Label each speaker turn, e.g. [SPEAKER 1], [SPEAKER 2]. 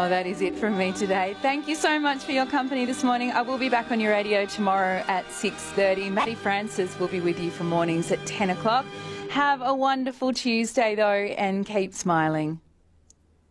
[SPEAKER 1] Oh, that is it from me today. Thank you so much for your company this morning. I will be back on your radio tomorrow at 6:30. Maddie Francis will be with you for mornings at 10 o'clock. Have a wonderful Tuesday, though, and keep smiling.